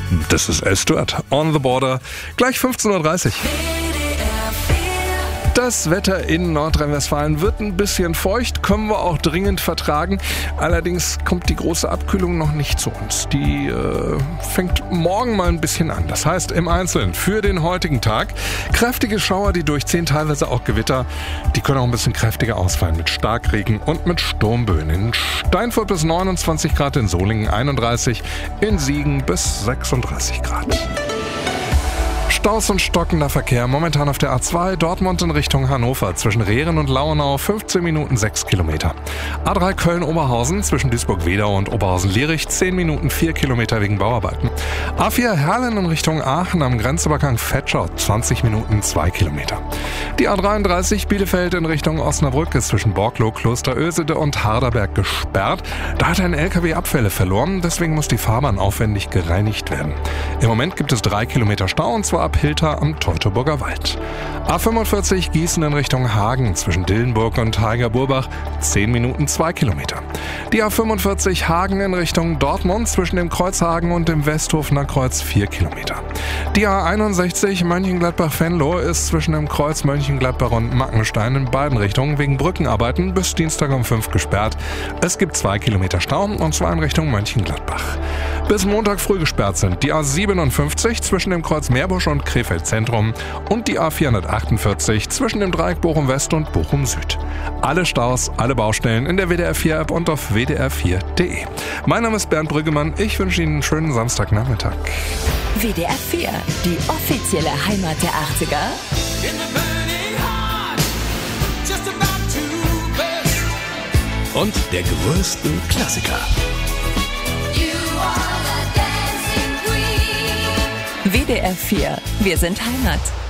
Das ist Stuart on the Border. Gleich 15.30 Uhr. Das Wetter in Nordrhein-Westfalen wird ein bisschen feucht, können wir auch dringend vertragen. Allerdings kommt die große Abkühlung noch nicht zu uns. Die fängt morgen mal ein bisschen an. Das heißt im Einzelnen für den heutigen Tag kräftige Schauer, die durchziehen, teilweise auch Gewitter. Die können auch ein bisschen kräftiger ausfallen mit Starkregen und mit Sturmböen. In Steinfurt bis 29 Grad, in Solingen 31, in Siegen bis 36 Grad. Staus und stockender Verkehr momentan auf der A2 Dortmund in Richtung Hannover. Zwischen Rehren und Lauenau 15 Minuten 6 Kilometer. A3 Köln-Oberhausen zwischen Duisburg-Wedau und Oberhausen-Lierich 10 Minuten 4 Kilometer wegen Bauarbeiten. A4 Herlen in Richtung Aachen am Grenzübergang Vetschau 20 Minuten 2 Kilometer. Die A33 Bielefeld in Richtung Osnabrück ist zwischen Borglow, Klosterösede und Harderberg gesperrt. Da hat ein LKW Abfälle verloren, deswegen muss die Fahrbahn aufwendig gereinigt werden. Im Moment gibt es 3 Kilometer Stau und zwar ab Hilter am Teutoburger Wald. A45 Gießen in Richtung Hagen zwischen Dillenburg und Haiger-Burbach 10 Minuten 2 Kilometer. Die A45 Hagen in Richtung Dortmund zwischen dem Kreuzhagen und dem Westhofener Kreuz 4 Kilometer. Die A61 Mönchengladbach-Venlo ist zwischen dem Kreuz Mönchengladbach und Mackenstein in beiden Richtungen wegen Brückenarbeiten bis Dienstag um 5 gesperrt. Es gibt 2 Kilometer Stau und zwar in Richtung Mönchengladbach. Bis Montag früh gesperrt sind die A57 zwischen dem Kreuz Meerbusch und Krefeld Zentrum und die A448 zwischen dem Dreieck Bochum West und Bochum Süd. Alle Staus, alle Baustellen in der WDR4-App und auf wdr4.de. Mein Name ist Bernd Brüggemann. Ich wünsche Ihnen einen schönen Samstagnachmittag. WDR 4, die offizielle Heimat der 80er. Und der größten Klassiker. WDR 4, wir sind Heimat.